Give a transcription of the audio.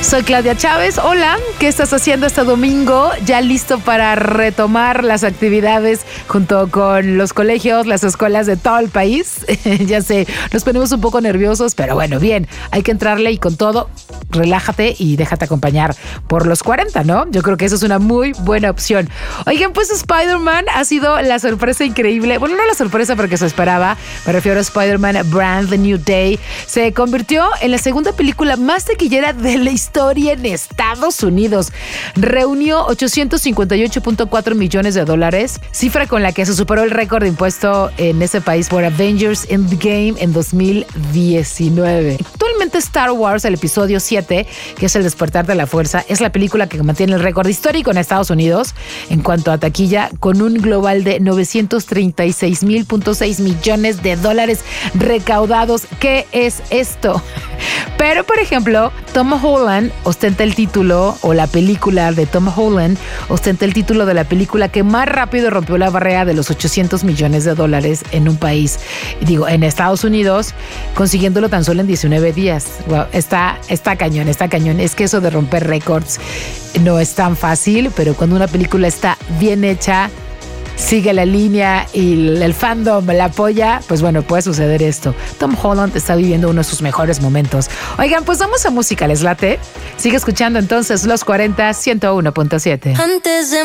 Soy Claudia Chávez. Hola, ¿qué estás haciendo este domingo? ¿Ya listo para retomar las actividades junto con los colegios, las escuelas de todo el país? Ya sé, nos ponemos un poco nerviosos, pero bueno, bien, hay que entrarle y con todo, relájate y déjate acompañar por los 40, ¿no? Yo creo que eso es una muy buena opción. Oigan, pues Spider-Man ha sido la sorpresa increíble. Bueno, no la sorpresa porque se esperaba, me refiero a Spider-Man Brand New Day. Se convirtió en la segunda película más taquillera de la historia en Estados Unidos. Reunió $858.4 millones, cifra con la que se superó el récord impuesto en ese país por Avengers Endgame en 2019. Actualmente Star Wars, el episodio 7, que es El Despertar de la Fuerza, es la película que mantiene el récord histórico en Estados Unidos en cuanto a taquilla, con un global de $936.6 millones recaudados. ¿Qué es esto? Pero, por ejemplo, Tom Holland ostenta el título, o la película de Tom Holland ostenta el título de la película que más rápido rompió la barrera de los $800 millones en un país, en Estados Unidos, consiguiéndolo tan solo en 19 días. Wow, está cañón, está cañón. Es que eso de romper récords no es tan fácil, pero cuando una película está bien hecha, sigue la línea y el fandom la apoya, pues bueno, puede suceder esto. Tom Holland está viviendo uno de sus mejores momentos. Oigan, pues vamos a música, ¿les late? Sigue escuchando entonces Los 40 101.7. Antes de